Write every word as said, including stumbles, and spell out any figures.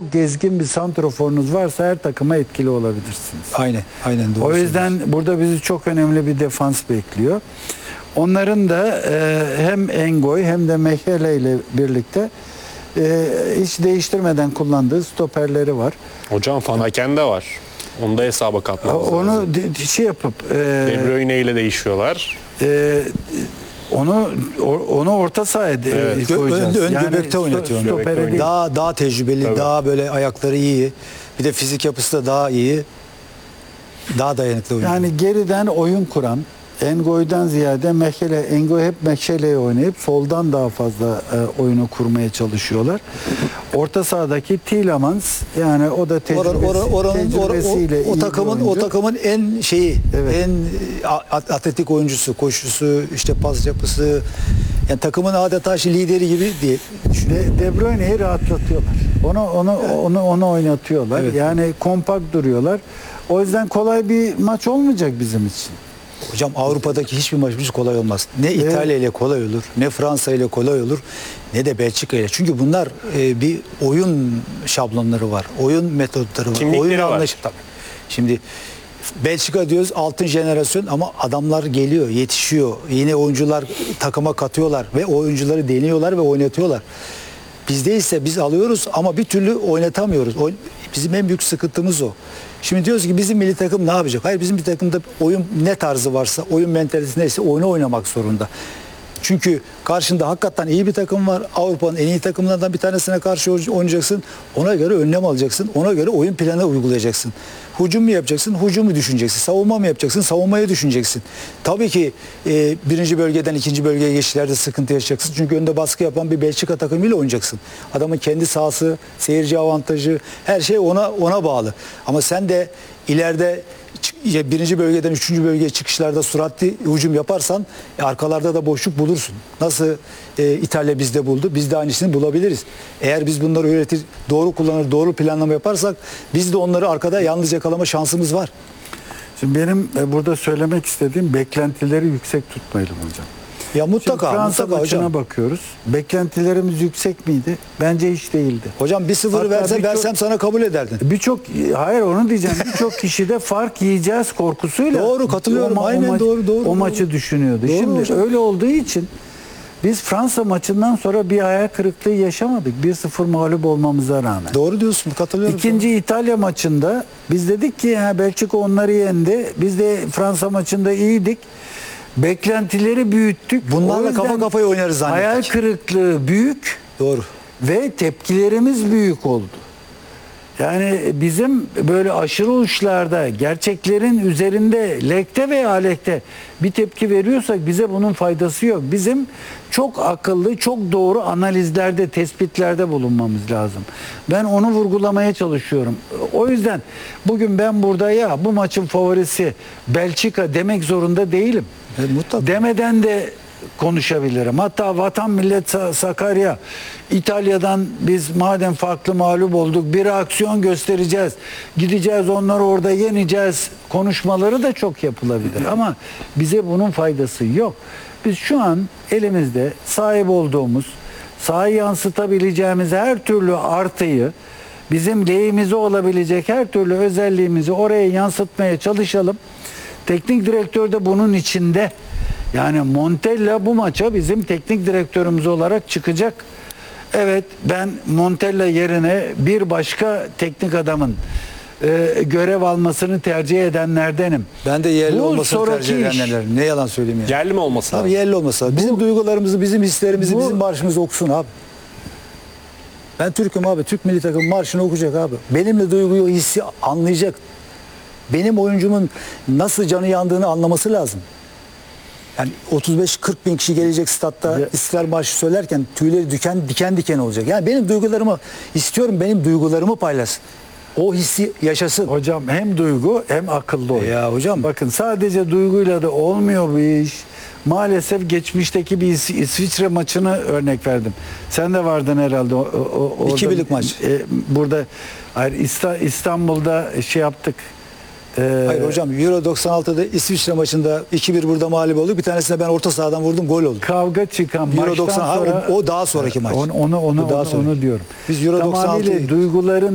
çok gezgin bir santroforunuz varsa her takıma etkili olabilirsiniz. Aynen, aynen doğru. O yüzden burada bizi çok önemli bir defans bekliyor. Onların da e, hem Engoy hem de Mehele ile birlikte e, hiç değiştirmeden kullandığı stoperleri var. Hocam Van Aken de var. Onu da hesaba katmamız Onu lazım. de, şey yapıp e, De Bruyne ile değişiyorlar. e, onu onu orta sahaya de- Evet. koyacağız. Ön, ön Yani göbekte sto- oynatıyor. onu. stopere değil. Daha daha tecrübeli, Tabii. daha böyle ayakları iyi. Bir de fizik yapısı da daha iyi. Daha dayanıklı oynuyor. Yani geriden oyun kuran, Engoy'dan ziyade Mehele, Engoy hep Mehele'ye oynayıp soldan daha fazla e, oyunu kurmaya çalışıyorlar. Orta sahadaki Tielemans, yani o da tecrübesi, Oran- oran- oranın- or- tecrübesiyle o, o iyi bir takımın o oyuncu. takımın en şeyi, Evet. en a- atletik oyuncusu, koşusu, işte pas yapısı. Yani takımın adeta şey lideri gibi diye düşünüyorum. De, De Bruyne'yi rahatlatıyorlar. Onu onu onu onu oynatıyorlar. Evet. Yani kompakt duruyorlar. O yüzden kolay bir maç olmayacak bizim için. Hocam Avrupa'daki hiçbir maçımız kolay olmaz. Ne İtalya ile kolay olur, ne Fransa ile kolay olur, ne de Belçika ile. Çünkü bunlar e, bir oyun şablonları var, oyun metotları var, Kimlikleri oyun var. anlayışı tabii. Şimdi Belçika diyoruz altın jenerasyon ama adamlar geliyor, yetişiyor. Yeni oyuncular takıma katıyorlar ve oyuncuları deniyorlar ve oynatıyorlar. Bizde ise biz alıyoruz ama bir türlü oynatamıyoruz. Oyn- Bizim en büyük sıkıntımız o. Şimdi diyoruz ki bizim milli takım ne yapacak? Hayır, bizim bir takımda oyun ne tarzı varsa, oyun mentalitesi neyse oyunu oynamak zorunda. Çünkü karşında hakikaten iyi bir takım var. Avrupa'nın en iyi takımlarından bir tanesine karşı oynayacaksın. Ona göre önlem alacaksın. Ona göre oyun planı uygulayacaksın. Hücum mu yapacaksın? Hücumu düşüneceksin. Savunma mı yapacaksın? Savunmayı düşüneceksin. Tabii ki e, birinci bölgeden ikinci bölgeye geçişlerde sıkıntı yaşayacaksın. Çünkü önde baskı yapan bir Belçika takımıyla oynayacaksın. Adamın kendi sahası, seyirci avantajı, her şey ona ona bağlı. Ama sen de ileride çık- birinci bölgeden üçüncü bölgeye çıkışlarda süratli hücum yaparsan e, arkalarda da boşluk bulursun. Nasıl e, İtalya bizde buldu? Biz de aynısını bulabiliriz. Eğer biz bunları öğretir, doğru kullanır, doğru planlama yaparsak biz de onları arkada yalnız yakalama şansımız var. Şimdi benim e, burada söylemek istediğim beklentileri yüksek tutmayalım hocam. Ya Şimdi mutlaka, Fransa mutlaka maçına hocam. bakıyoruz. Beklentilerimiz yüksek miydi? Bence hiç değildi. Hocam bir sıfır Hatta versen, birçok- versem sana kabul ederdin. Birçok, hayır onu diyeceğim, birçok kişi de fark yiyeceğiz korkusuyla Doğru, katılıyorum. o ma- o Aynen, maç- doğru, doğru, o doğru. maçı düşünüyordu. Doğru Şimdi hocam. öyle olduğu için biz Fransa maçından sonra bir hayal kırıklığı yaşamadık. bir sıfır mağlup olmamıza rağmen. Doğru diyorsun, katılıyorum. İkinci İtalya maçında biz dedik ki ha, Belçika onları yendi. Biz de Fransa maçında iyiydik. Beklentileri büyüttük. Bunlarla O yüzden kafa kafaya oynarız zannettik. hayal kırıklığı büyük Doğru. ve tepkilerimiz büyük oldu. Yani bizim böyle aşırı uçlarda gerçeklerin üzerinde lekte veya alekte bir tepki veriyorsak bize bunun faydası yok. Bizim çok akıllı, çok doğru analizlerde, tespitlerde bulunmamız lazım. Ben onu vurgulamaya çalışıyorum. O yüzden bugün ben burada ya bu maçın favorisi Belçika demek zorunda değilim. E, mutlaka. Demeden de konuşabilirim. Hatta Vatan Millet Sa- Sakarya, İtalya'dan biz madem farklı mağlup olduk bir reaksiyon göstereceğiz. Gideceğiz onları orada yeneceğiz konuşmaları da çok yapılabilir. Ama bize bunun faydası yok. Biz şu an elimizde sahip olduğumuz, sahayı yansıtabileceğimiz her türlü artıyı, bizim lehimize olabilecek her türlü özelliğimizi oraya yansıtmaya çalışalım. Teknik direktör de bunun içinde. Yani Montella bu maça bizim teknik direktörümüz olarak çıkacak. Evet, ben Montella yerine bir başka teknik adamın e, görev almasını tercih edenlerdenim. Ben de yerli Bu olmasını sonraki tercih iş. edenler. Ne yalan söyleyeyim yani. Yerli mi olması Tabii lazım? yerli olmasa lazım. Bizim duygularımızı, bizim hislerimizi, bu- bizim marşımızı okusun abi. Ben Türk'üm abi. Türk milli takım marşını okuyacak abi. Benimle duyguyu, hissi anlayacak. Benim oyuncumun nasıl canı yandığını anlaması lazım. Yani otuz beş kırk bin kişi gelecek statta Ya- İstiklal Marşı söylerken tüyleri diken diken diken olacak. Yani benim duygularımı istiyorum, benim duygularımı paylaşsın. O hissi yaşasın. Hocam hem duygu hem akıllı oyun. Ya hocam. Bakın sadece duyguyla da olmuyor bu iş. Maalesef geçmişteki bir İs- İsviçre maçını örnek verdim. Sen de vardın herhalde. O, o, orada, İki birlik maç. E, burada hayır, İsta- İstanbul'da şey yaptık. E, Hayır hocam, Euro doksan altıda İsviçre maçında iki bir burada mağlup olduk. Bir tanesine ben orta sahadan vurdum, gol oldu. Kavga çıkan Euro maçtan doksan, ha, sonra o- o daha sonraki maç. Onu onu onu, O daha onu, sonraki. onu diyorum. Biz Euro doksan Tamamıyla altıyı duyguların